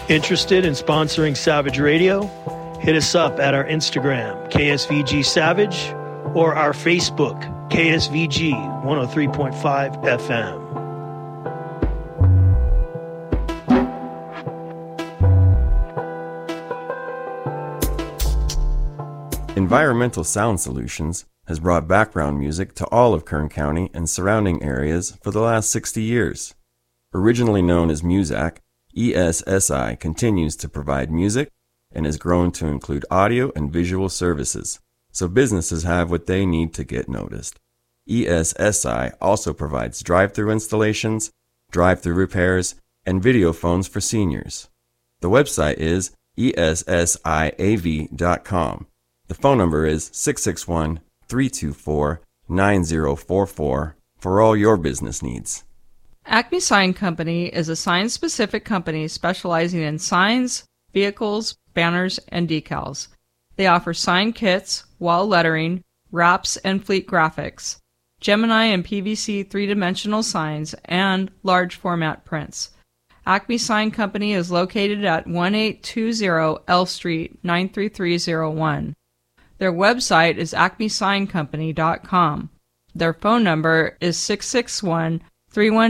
Interested in sponsoring Savage Radio? Hit us up at our Instagram, KSVG Savage, or our Facebook, KSVG 103.5 FM. Environmental Sound Solutions has brought background music to all of Kern County and surrounding areas for the last 60 years. Originally known as Muzak, ESSI continues to provide music and has grown to include audio and visual services, so businesses have what they need to get noticed. ESSI also provides drive-through installations, drive-through repairs, and video phones for seniors. The website is ESSIAV.com. The phone number is 661-324-9044 for all your business needs. Acme Sign Company is a sign-specific company specializing in signs, vehicles, banners, and decals. They offer sign kits, wall lettering, wraps, and fleet graphics, Gemini and PVC three-dimensional signs, and large format prints. Acme Sign Company is located at 1820 L Street, 93301. Their website is acmesigncompany.com. Their phone number is 661-319